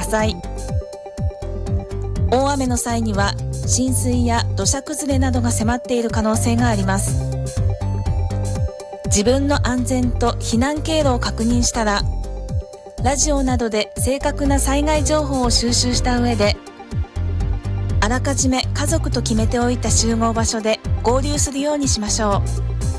災。大雨の際には浸水や土砂崩れなどが迫っている可能性があります。自分の安全と避難経路を確認したら、ラジオなどで正確な災害情報を収集した上で、あらかじめ家族と決めておいた集合場所で合流するようにしましょう。